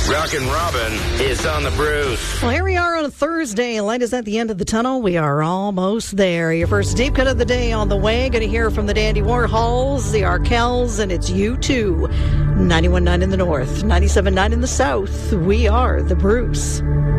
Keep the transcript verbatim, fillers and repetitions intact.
Rockin' Robin is on the Bruce. Well, here we are on a Thursday. Light is at the end of the tunnel. We are almost there. Your first deep cut of the day on the way. Going to hear from the Dandy Warhols, the Arkells, and it's you too. ninety-one point nine in the north, ninety-seven point nine in the south. We are the Bruce.